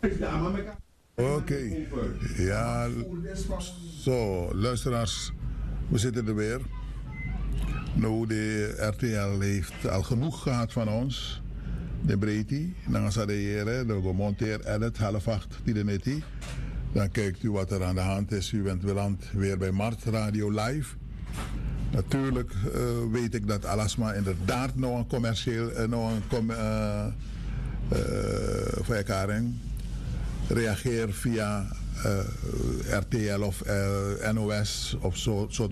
Oké. Ja, zo, luisteraars, we zitten er weer. Nou, de RTL heeft al genoeg gehad van ons. De breedte, dan gaan de gemonteerd edit, 7:30, die. Dan kijkt u wat er aan de hand is. U bent weer bij Mart Radio Live. Natuurlijk weet ik dat Alasma inderdaad nog een commercieel, reageert via RTL of NOS of zo